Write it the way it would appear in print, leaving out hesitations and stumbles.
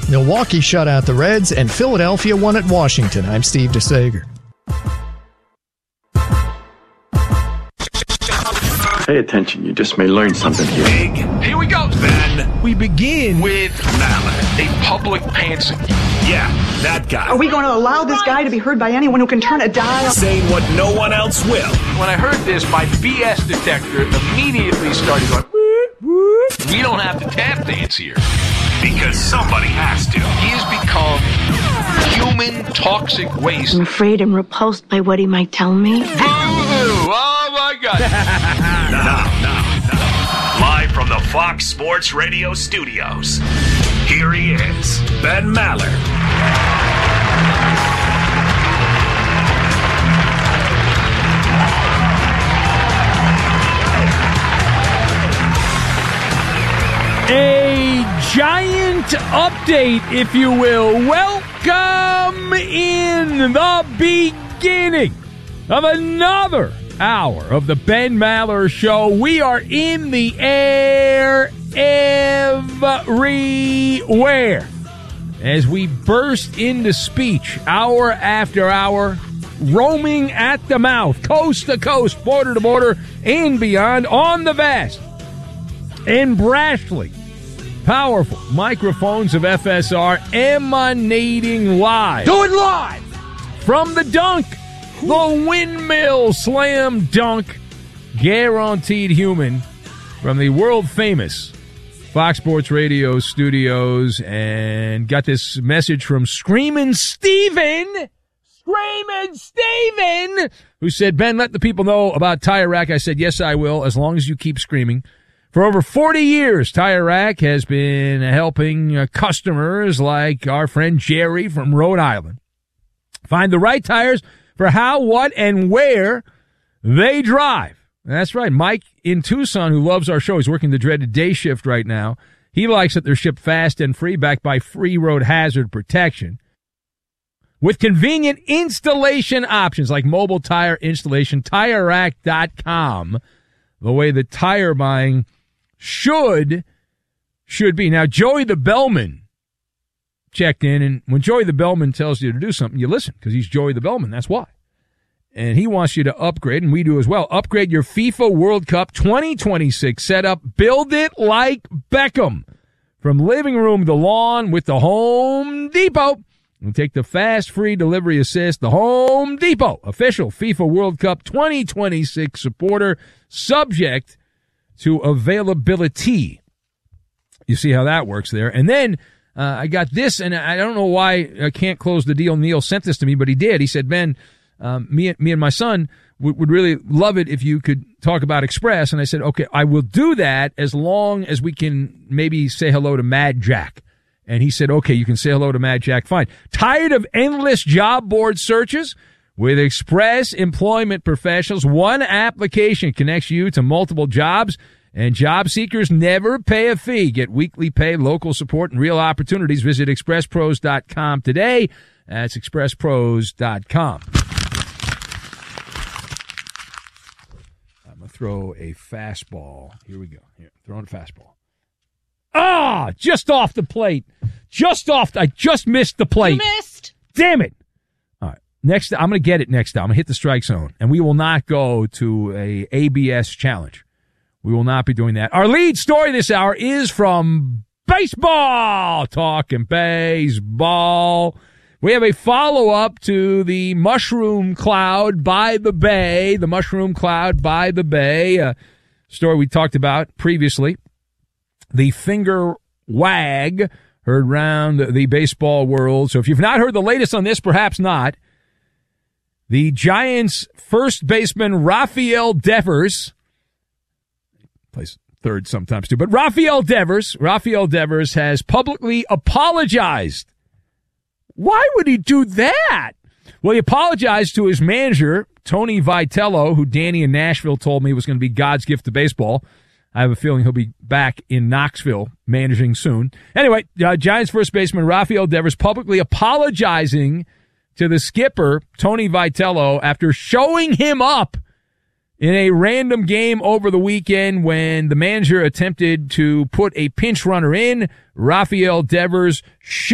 Milwaukee shut out the Reds, and Philadelphia won at Washington. I'm Steve DeSager. Pay attention, you just may learn something here. Big. Here we go. Then we begin with Maller, a public pantser. Yeah, that guy. Are we going to allow this guy to be heard by anyone who can turn a dial? Saying what no one else will. When I heard this, my BS detector immediately started going, whoop, whoop. We don't have to tap dance here. Because somebody has to. He has become human toxic waste. I'm afraid I'm repulsed by what he might tell me. Boo-hoo! Oh, my God. Now, live from the Fox Sports Radio studios, here he is, Ben Maller. A giant update, if you will. Welcome in the beginning of another hour of the Ben Maller Show. We are in the air everywhere as we burst into speech hour after hour, roaming at the mouth, coast to coast, border to border, and beyond on the vast and brashly powerful microphones of FSR, emanating live. Do it live! From the dunk, the windmill slam dunk, guaranteed human, from the world-famous Fox Sports Radio studios, and got this message from Screamin' Steven, who said, Ben, let the people know about Tire Rack. I said, yes, I will, as long as you keep screaming. For over 40 years, Tire Rack has been helping customers like our friend Jerry from Rhode Island find the right tires for how, what, and where they drive. That's right. Mike in Tucson, who loves our show, he's working the dreaded day shift right now. He likes that they're shipped fast and free, backed by free road hazard protection. With convenient installation options like mobile tire installation, TireRack.com, the way that tire buying should be. Now, Joey the Bellman checked in, and when Joey the Bellman tells you to do something, you listen, because he's Joey the Bellman. That's why. And he wants you to upgrade, and we do as well. Upgrade your FIFA World Cup 2026 setup. Build it like Beckham. From living room to lawn with the Home Depot. And take the fast, free delivery assist. The Home Depot, official FIFA World Cup 2026 supporter, subject to availability. You see how that works there. And then I got this, and I don't know why I can't close the deal. Neil sent this to me, but he did. He said, Ben, me and my son would really love it if you could talk about Express. And I said, okay, I will do that as long as we can maybe say hello to Mad Jack. And he said, okay, you can say hello to Mad Jack. Fine. Tired of endless job board searches? With Express Employment Professionals, one application connects you to multiple jobs, and job seekers never pay a fee. Get weekly pay, local support, and real opportunities. Visit expresspros.com today. That's expresspros.com. I'm going to throw a fastball. Here we go. Here, throwing a fastball. Ah, just off the plate. I just missed the plate. You missed. Damn it. All right. Next, I'm going to get it next time. I'm going to hit the strike zone, and we will not go to a ABS challenge. We will not be doing that. Our lead story this hour is from baseball. Talking baseball. We have a follow-up to the mushroom cloud by the bay. The mushroom cloud by the bay. Story we talked about previously. The finger wag heard around the baseball world. So if you've not heard the latest on this, perhaps not. The Giants' first baseman, Rafael Devers, plays third sometimes too, but Rafael Devers has publicly apologized. Why would he do that? Well, he apologized to his manager, Tony Vitello, who Danny in Nashville told me was going to be God's gift to baseball. I have a feeling he'll be back in Knoxville managing soon. Anyway, Giants first baseman Rafael Devers publicly apologizing to the skipper, Tony Vitello, after showing him up in a random game over the weekend when the manager attempted to put a pinch runner in. Rafael Devers